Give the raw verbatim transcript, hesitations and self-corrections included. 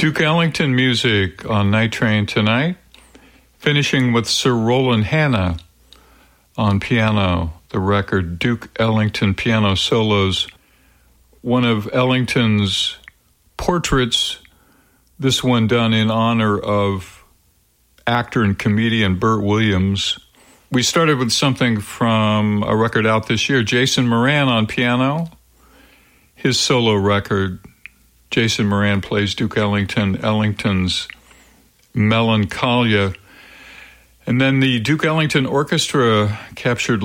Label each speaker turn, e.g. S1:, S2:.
S1: Duke Ellington music on Night Train tonight, finishing with Sir Roland Hanna on piano, the record Duke Ellington Piano Solos, one of Ellington's portraits, this one done in honor of actor and comedian Burt Williams. We started with something from a record out this year, Jason Moran on piano, his solo record. Jason Moran plays Duke Ellington, Ellington's Melancholia. And then the Duke Ellington Orchestra captured